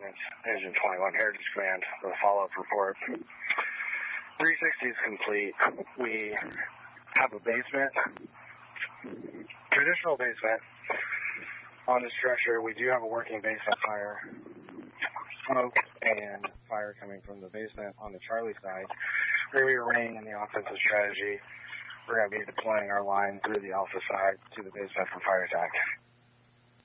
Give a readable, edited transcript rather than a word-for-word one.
residence. Engine 21 Heritage Command with a follow-up report. 360 is complete. We have a basement, traditional basement. On the structure, we do have a working basement fire. Smoke and fire coming from the basement on the Charlie side. We're going to be remaining in the offensive strategy. We're going to be deploying our line through the Alpha side to the basement for fire attack.